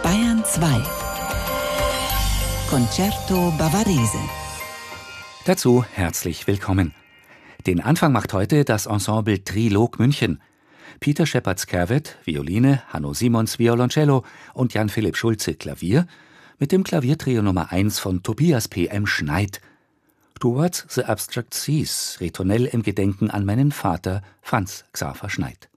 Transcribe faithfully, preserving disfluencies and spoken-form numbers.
Bayern zwei. Concerto Bavarese. Dazu herzlich willkommen. Den Anfang macht heute das Ensemble Trilog München. Peter Scheppertz-Kerveth, Violine, Hanno Simons, Violoncello und Jan-Philipp Schulze, Klavier, mit dem Klaviertrio Nummer eins von Tobias P M Schneid. Towards the Abstract Seas, Ritornell im Gedenken an meinen Vater Franz Xaver Schneid.